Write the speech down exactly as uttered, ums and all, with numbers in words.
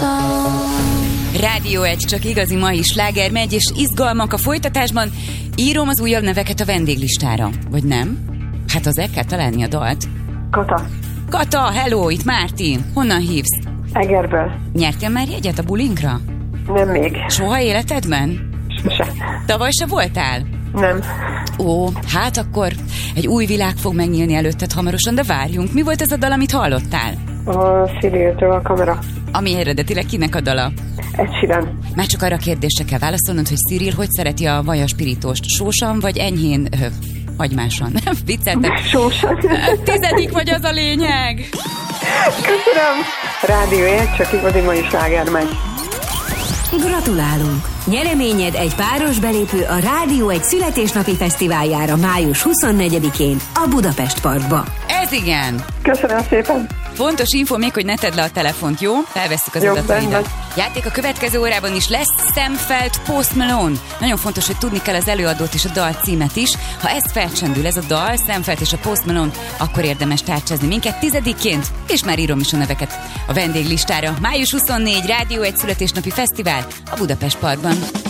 Rádió egy, csak igazi mai sláger megy, és izgalmak a folytatásban. Írom az újabb neveket a vendéglistára. Vagy nem? Hát az el kell találni a dalt. Kata. Kata, hello, itt Márti. Honnan hívsz? Egerből. Nyertél már jegyet a bulinkra? Nem még. Soha életedben? Sose. Tavaly se voltál? Nem. Ó, hát akkor egy új világ fog megnyílni előtted hamarosan, de várjunk. Mi volt ez a dal, amit hallottál? A Cyril-től a Kamera. Ami eredetileg kinek a dala? Ed Sheeran. Már csak arra a kérdésre kell válaszolnod, hogy Cyril hogy szereti a vajas pirítóst? Sósan vagy enyhén ö, hagymásan? Nem vicceltem. Sósan. Tizedik vagy, az a lényeg. Köszönöm. Rádió egy, csak igazi mai sláger megy. Gratulálunk! Nyereményed egy páros belépő a Rádió egy születésnapi fesztiváljára május huszonnegyedikén a Budapest Parkba. Ez igen. Köszönöm szépen. Fontos info még, hogy ne tedd le a telefont, jó? Felvesszük az Jó, adataidat. benne. Játék a következő órában is lesz. Sam Feld, Post Malone. Nagyon fontos, hogy tudni kell az előadót és a dal címet is. Ha ez felcsendül, ez a dal, Sam Feld és a Post Malone, akkor érdemes tárcsázni minket tizedikként, és már írom is a neveket a vendéglistára. május huszonnégy, Rádió egy születésnapi fesztivál a Budapest Parkban.